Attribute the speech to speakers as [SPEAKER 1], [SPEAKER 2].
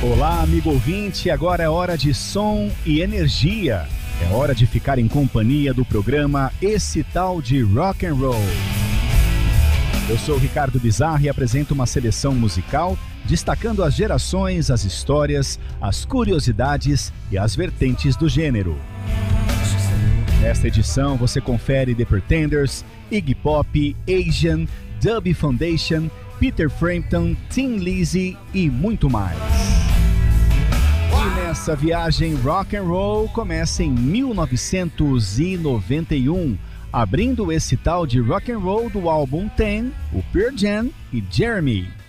[SPEAKER 1] Olá, amigo ouvinte, agora é hora de som e energia. É hora de ficar em companhia do programa Esse Tal de Rock and Roll. Eu sou Ricardo Bizarro e apresento uma seleção musical destacando as gerações, as histórias, as curiosidades e as vertentes do gênero. Nesta edição você confere The Pretenders, Iggy Pop, Asian, Dub Foundation, Peter Frampton, Thin Lizzy e muito mais. E nessa viagem rock and roll começa em 1991, abrindo esse tal de rock and roll do álbum Ten, o Pearl Jam e Jeremy.